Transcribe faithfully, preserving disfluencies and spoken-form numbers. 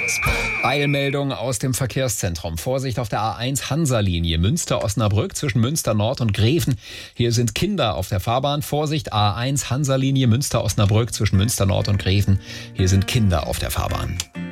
Eilmeldung aus dem Verkehrszentrum. Vorsicht auf der A eins Hansa-Linie Münster-Osnabrück zwischen Münster Nord und Greven. Hier sind Kinder auf der Fahrbahn. Vorsicht, A eins Hansa-Linie Münster-Osnabrück zwischen Münster Nord und Greven. Hier sind Kinder auf der Fahrbahn.